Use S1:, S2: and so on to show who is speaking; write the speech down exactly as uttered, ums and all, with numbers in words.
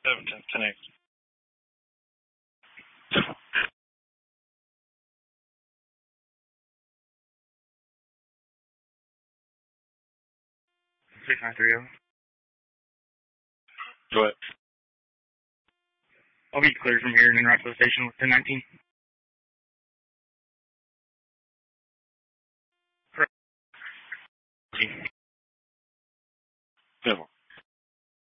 S1: seven ten, connect.
S2: six nine three zero.
S1: Go ahead.
S2: I'll be cleared from here and then right to the station with ten nineteen. Correct.